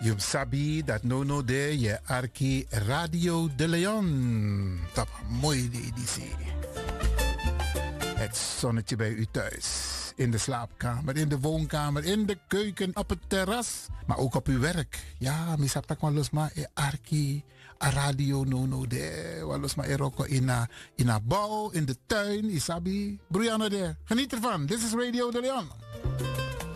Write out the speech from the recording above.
You sabi dat no de je arki Radio de Leon. Dat mooi de editie. Het zonnetje bij u thuis. In de slaapkamer, in de woonkamer, in de keuken, op het terras. Maar ook op uw werk. Ja, misap tak los maar arki a radio no de. Walos maar eroko in a bouw, in de tuin, isabi. Broeiano de. Geniet ervan. Dit is Radio de Leon.